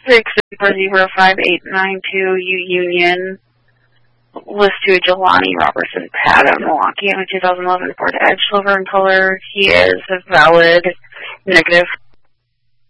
6605892 U Union. List to Jelani Robertson Pat out of Milwaukee. I'm a 2011 Ford Edge, silver in color. He is a valid negative